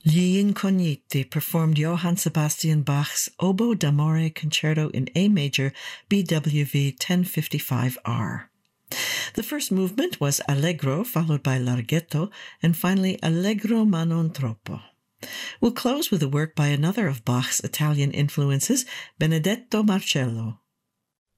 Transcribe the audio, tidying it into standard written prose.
Gli Incogniti performed Johann Sebastian Bach's Oboe d'Amore Concerto in A major, BWV 1055R. The first movement was Allegro, followed by Larghetto, and finally Allegro ma non troppo. We'll close with a work by another of Bach's Italian influences, Benedetto Marcello,